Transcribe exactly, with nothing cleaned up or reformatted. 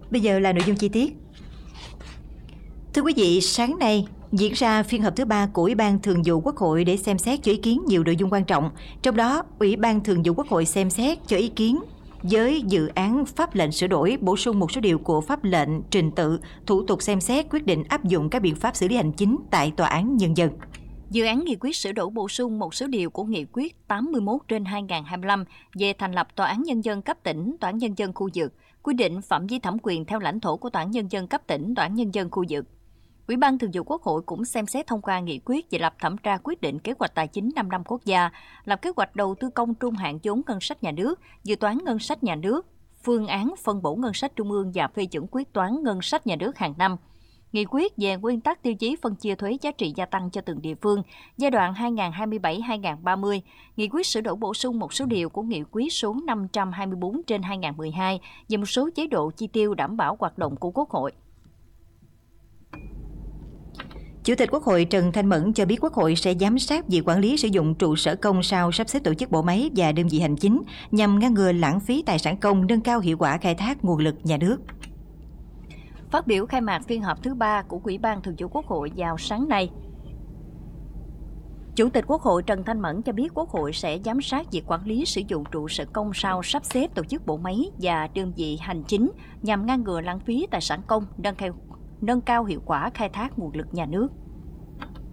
Bây giờ là nội dung chi tiết. Thưa quý vị, sáng nay diễn ra phiên họp thứ ba của Ủy ban Thường vụ Quốc hội để xem xét cho ý kiến nhiều nội dung quan trọng. Trong đó, Ủy ban Thường vụ Quốc hội xem xét cho ý kiến với dự án pháp lệnh sửa đổi, bổ sung một số điều của pháp lệnh trình tự, thủ tục xem xét quyết định áp dụng các biện pháp xử lý hành chính tại Tòa án Nhân dân. Dự án nghị quyết sửa đổi bổ sung một số điều của nghị quyết tám mươi mốt trên hai nghìn không trăm hai mươi lăm về thành lập Tòa án Nhân dân cấp tỉnh, Tòa án Nhân dân khu vực, quy định phạm vi thẩm quyền theo lãnh thổ của Tòa án Nhân dân cấp tỉnh, Tòa án Nhân dân khu vực. Ủy ban Thường vụ Quốc hội cũng xem xét thông qua nghị quyết về lập thẩm tra quyết định kế hoạch tài chính năm năm quốc gia, lập kế hoạch đầu tư công trung hạn vốn ngân sách nhà nước, dự toán ngân sách nhà nước, phương án phân bổ ngân sách trung ương và phê chuẩn quyết toán ngân sách nhà nước hàng năm. Nghị quyết về nguyên tắc tiêu chí phân chia thuế giá trị gia tăng cho từng địa phương giai đoạn hai nghìn không trăm hai mươi bảy đến hai nghìn không trăm ba mươi, nghị quyết sửa đổi bổ sung một số điều của nghị quyết số năm trăm hai mươi tư trên hai nghìn không trăm mười hai về một số chế độ chi tiêu đảm bảo hoạt động của Quốc hội. Chủ tịch Quốc hội Trần Thanh Mẫn cho biết Quốc hội sẽ giám sát việc quản lý sử dụng trụ sở công sau sắp xếp tổ chức bộ máy và đơn vị hành chính nhằm ngăn ngừa lãng phí tài sản công, nâng cao hiệu quả khai thác nguồn lực nhà nước. Phát biểu khai mạc phiên họp thứ ba của Ủy ban Thường vụ Quốc hội vào sáng nay, Chủ tịch Quốc hội Trần Thanh Mẫn cho biết Quốc hội sẽ giám sát việc quản lý sử dụng trụ sở công sau sắp xếp tổ chức bộ máy và đơn vị hành chính nhằm ngăn ngừa lãng phí tài sản công, nâng cao, nâng cao hiệu quả khai thác nguồn lực nhà nước.